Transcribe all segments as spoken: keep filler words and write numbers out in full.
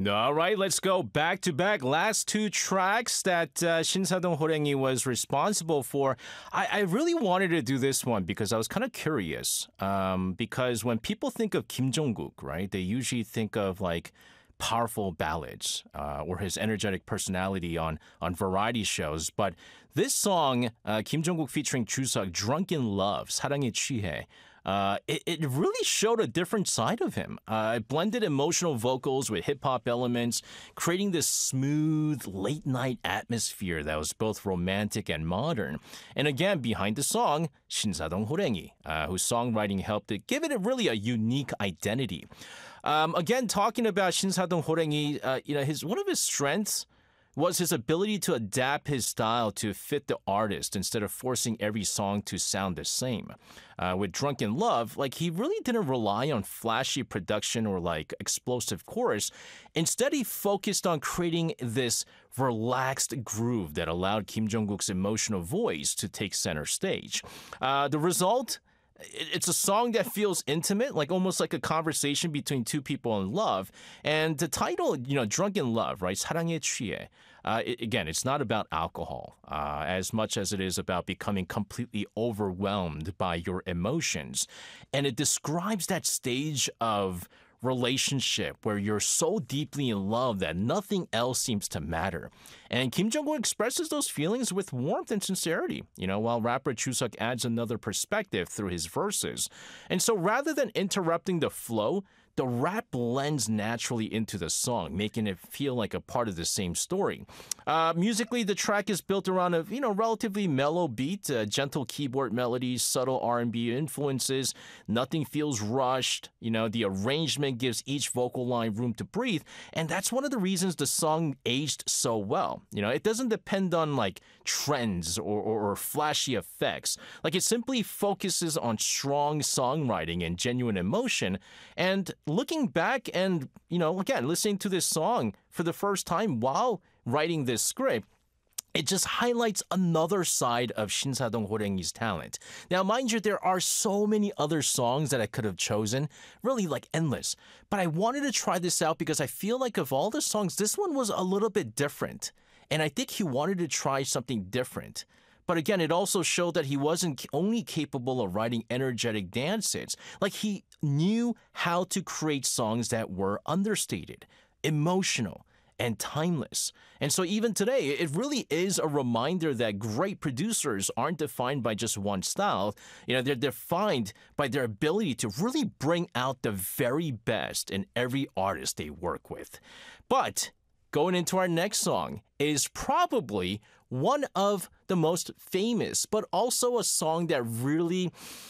All right, let's go back to back. Last two tracks that uh, Shinsadong Horengi was responsible for. I, I really wanted to do this one because I was kind of curious. Um, because when people think of Kim Jong-kook, right, they usually think of like powerful ballads uh, or his energetic personality on, on variety shows. But this song, uh, Kim Jong-kook featuring Chuseok, Drunken Love, 사랑에 취해, Uh, it, it really showed a different side of him. Uh, it blended emotional vocals with hip-hop elements, creating this smooth, late-night atmosphere that was both romantic and modern. And again, behind the song, Shinsadong Horengi, uh, whose songwriting helped it give it a really a unique identity. Um, again, talking about Shinsadong Horengi, uh, you know, his one of his strengths was his ability to adapt his style to fit the artist instead of forcing every song to sound the same. Uh, with Drunken Love, like he really didn't rely on flashy production or like explosive chorus. Instead, he focused on creating this relaxed groove that allowed Kim Jong-kook's emotional voice to take center stage. Uh, the result? It's a song that feels intimate, like almost like a conversation between two people in love. And the title, you know, Drunken Love, right? 사랑에 취해. Uh, it, again, it's not about alcohol uh, as much as it is about becoming completely overwhelmed by your emotions. And it describes that stage of relationship where you're so deeply in love that nothing else seems to matter. And Kim Jong-kook expresses those feelings with warmth and sincerity, you know, while rapper Chuseok adds another perspective through his verses. And so rather than interrupting the flow, the rap blends naturally into the song, making it feel like a part of the same story. Uh, musically, the track is built around a you know relatively mellow beat, uh, gentle keyboard melodies, subtle R and B influences. Nothing feels rushed. You know, the arrangement gives each vocal line room to breathe, and that's one of the reasons the song aged so well. You know, it doesn't depend on like trends or, or, or flashy effects. Like it simply focuses on strong songwriting and genuine emotion. And looking back and, you know, again, listening to this song for the first time while writing this script, it just highlights another side of Shinsadong Horengi's talent. Now, mind you, there are so many other songs that I could have chosen, really like endless. But I wanted to try this out because I feel like of all the songs, this one was a little bit different. And I think he wanted to try something different. But again, it also showed that he wasn't only capable of writing energetic dance hits. Like he knew how to create songs that were understated, emotional, and timeless. And so even today, it really is a reminder that great producers aren't defined by just one style. You know, they're defined by their ability to really bring out the very best in every artist they work with. But going into our next song is probably one of the most famous, but also a song that really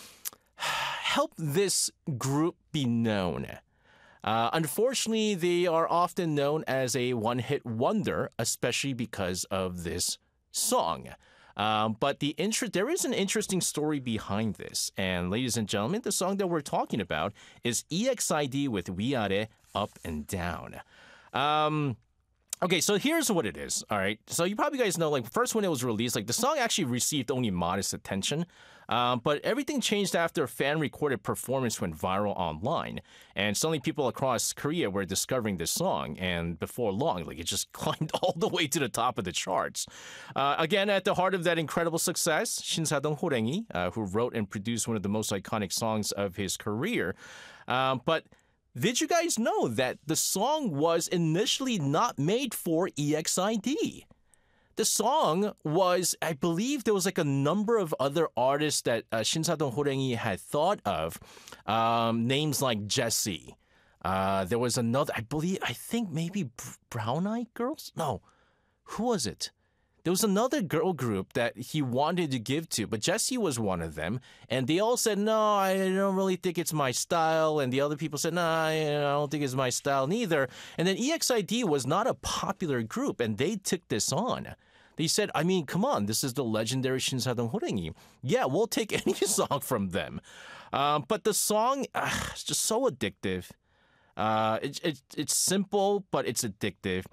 helped this group be known. Uh, unfortunately, they are often known as a one-hit wonder, especially because of this song. Um, but the inter- there is an interesting story behind this. And ladies and gentlemen, the song that we're talking about is E X I D with 위아래, Up and Down. Um... Okay, so here's what it is, all right? So you probably guys know, like, first when it was released, like, the song actually received only modest attention, um, but everything changed after a fan-recorded performance went viral online, and suddenly people across Korea were discovering this song, and before long, like, it just climbed all the way to the top of the charts. Uh, again, at the heart of that incredible success, Shinsadong Horengi, uh, who wrote and produced one of the most iconic songs of his career, um, but did you guys know that the song was initially not made for E X I D? The song was, I believe there was like a number of other artists that uh, Shinsadong Horengi had thought of, um, names like Jessie. Uh, there was another, I believe, I think maybe Brown Eyed Girls? No, who was it? There was another girl group that he wanted to give to, but Jessie was one of them. And they all said, no, I don't really think it's my style. And the other people said, no, I don't think it's my style neither. And then E X I D was not a popular group, and they took this on. They said, I mean, come on, this is the legendary Shinsadong Horengi. Yeah, we'll take any song from them. Um, but the song uh, is just so addictive. Uh, it, it, it's simple, but it's addictive.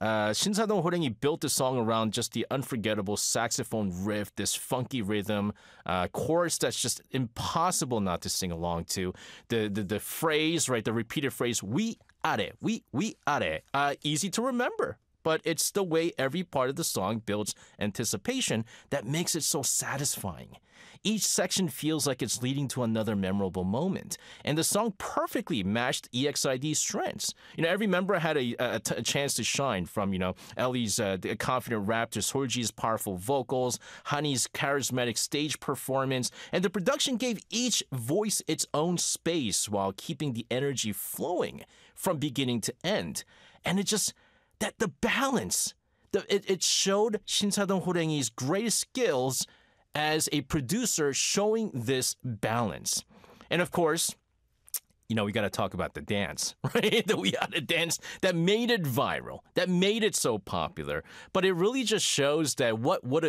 Uh, 신사동 호랭이 built the song around just the unforgettable saxophone riff, this funky rhythm, uh, chorus that's just impossible not to sing along to. The the, the phrase, right, the repeated phrase, we are, we, we are, uh, easy to remember. But it's the way every part of the song builds anticipation that makes it so satisfying. Each section feels like it's leading to another memorable moment. And the song perfectly matched E X I D's strengths. You know, every member had a, a, a chance to shine, from, you know, Ellie's uh, confident rap to Solji's powerful vocals, Hani's charismatic stage performance. And the production gave each voice its own space while keeping the energy flowing from beginning to end. And it just, that the balance, the, it, it showed 신사동 호랭이's greatest skills as a producer, showing this balance. And of course, you know, we got to talk about the dance, right? The We Gotta Dance that made it viral, that made it so popular. But it really just shows that what would have